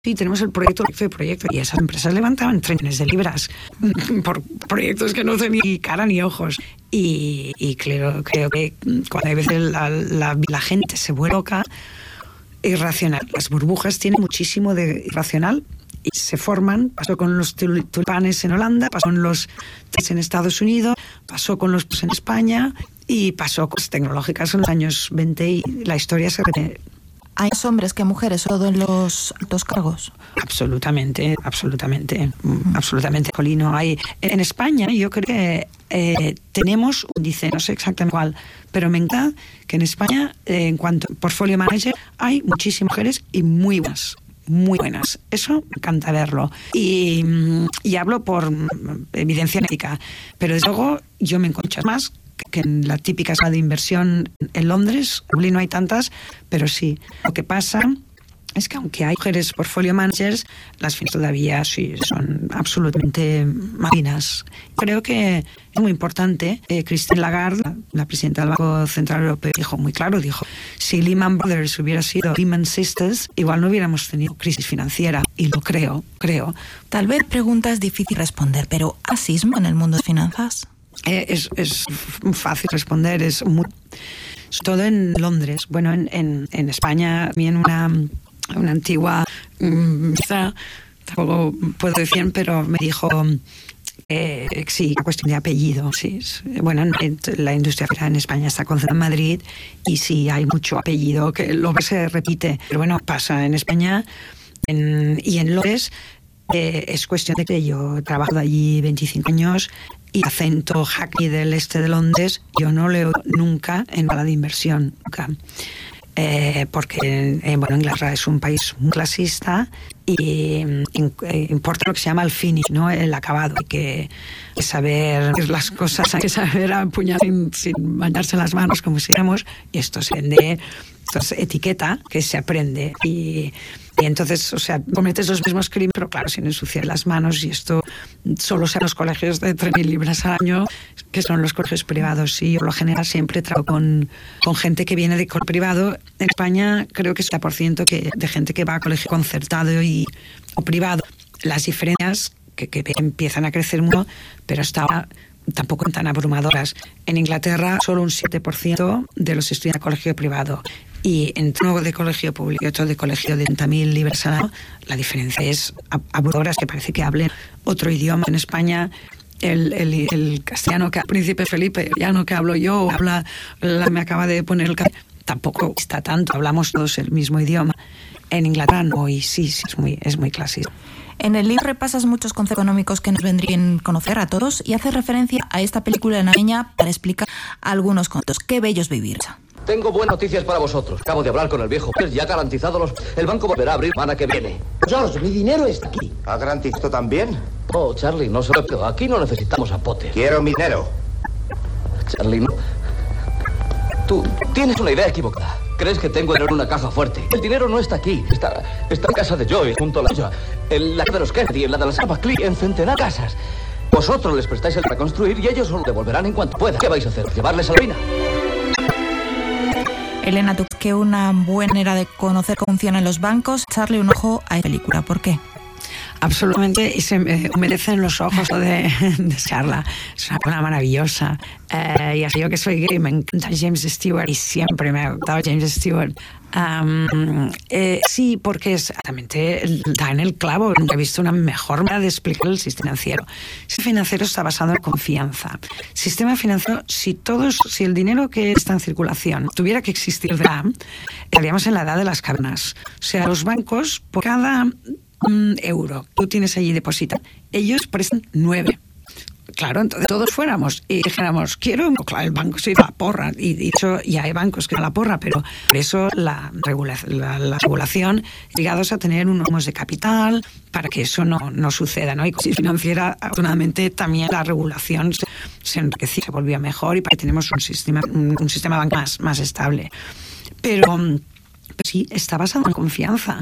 Sí, tenemos el proyecto, y esas empresas levantaban trillones de libras por proyectos que no tenían ni cara ni ojos. Y creo que cuando a veces la gente se vuelve loca, irracional. Las burbujas tienen muchísimo de irracional y se forman. Pasó con los tulipanes en Holanda, pasó con los en Estados Unidos, pasó con los en España y pasó con las tecnológicas en los años 20 y la historia se repite. ¿Hay más hombres que mujeres en los altos cargos? Absolutamente. Colino, hay en España, yo creo que tenemos un índice, no sé exactamente cuál, pero me encanta que en España, en cuanto a portfolio manager, hay muchísimas mujeres y muy buenas. Eso me encanta verlo. Y hablo por evidencia ética, pero desde luego yo me encuentro muchas más que en la típica sala de inversión en Londres. En Dublín no hay tantas, pero sí. Lo que pasa es que aunque hay mujeres portfolio managers, las finanzas todavía sí son absolutamente máquinas. Creo que es muy importante. Christine Lagarde, la presidenta del Banco Central Europeo, dijo muy claro, si Lehman Brothers hubiera sido Lehman Sisters, igual no hubiéramos tenido crisis financiera. Y lo creo. Tal vez pregunta es difícil responder, pero ¿hay sismo en el mundo de finanzas? Es fácil responder, sobre todo en Londres. Bueno, en España también una antigua, quizá tampoco puedo decir, pero me dijo sí, una cuestión de apellido. Sí. Bueno, la industria en España está concentrada en Madrid y sí hay mucho apellido que luego se repite. Pero bueno, pasa en España y en Londres. Es cuestión de que yo trabajo allí 25 años y acento Hackney del este de Londres yo no leo nunca en sala de inversión, nunca. Porque Inglaterra es un país muy clasista y importa lo que se llama el finish, ¿no? El acabado. Hay que saber las cosas, hay que saber apuñar sin bañarse las manos, como decíamos, y esto se vende, esto es etiqueta que se aprende y entonces, cometes los mismos crímenes, pero claro, sin ensuciar las manos, y esto solo sea los colegios de 3.000 libras al año, que son los colegios privados. Y yo, por lo general, siempre trabajo con gente que viene de colegio privado. En España, creo que es el 70% de gente que va a colegio concertado o privado. Las diferencias que empiezan a crecer mucho, pero hasta ahora tampoco tan abrumadoras. En Inglaterra, solo un 7% de los estudian en colegio privado. Y entre uno de colegio público y otro de colegio de 30.000 libras al año, la diferencia es abrumadora, que parece que hablen otro idioma. En España, el castellano que el príncipe Felipe, ya no que hablo yo, me acaba de poner el tampoco está tanto, hablamos todos el mismo idioma. En Inglaterra no, y sí, es muy clásico. En el libro repasas muchos conceptos económicos que nos vendrían a conocer a todos y haces referencia a esta película navideña para explicar algunos conceptos. ¡Qué bello es vivir! Tengo buenas noticias para vosotros. Acabo de hablar con el viejo. Ya garantizado el banco volverá a abrir la semana que viene. George, mi dinero está aquí. ¿Ha garantizado también? Oh, Charlie, no se lo pido. Aquí no necesitamos apote. Quiero mi dinero. Charlie, no. Tú tienes una idea equivocada. ¿Crees que tengo en una caja fuerte? El dinero no está aquí. Está en casa de Joy, junto a la suya. En la de los Kennedy, en la de las Apacli, en centenar de casas. Vosotros les prestáis el para construir y ellos os lo devolverán en cuanto puedan. ¿Qué vais a hacer? ¿Llevarles a la ruina? Elena, ¿tú crees que una buena manera de conocer cómo funcionan los bancos? Echarle un ojo a esta película. ¿Por qué? Absolutamente, y se me humedecen los ojos de charla. Es una película maravillosa. Y así yo que soy gay, me encanta James Stewart y siempre me ha gustado James Stewart. Sí, porque exactamente da en el clavo. Nunca he visto una mejor manera de explicar el sistema financiero. El sistema financiero está basado en confianza. Sistema financiero, si el dinero que está en circulación tuviera que existir, estaríamos en la edad de las cavernas. O sea, los bancos, por cada euro tú tienes allí depositado, ellos prestan 9. Claro, entonces todos fuéramos y dijéramos, claro, el banco se iba a la porra. Y de hecho, ya hay bancos que van a la porra, pero por eso la regulación ligados a tener unos de capital para que eso no suceda, ¿no? Y con financiera, afortunadamente, también la regulación se enriqueció, se volvía mejor y para que tenemos un sistema bancario más estable. Pero sí, está basado en confianza.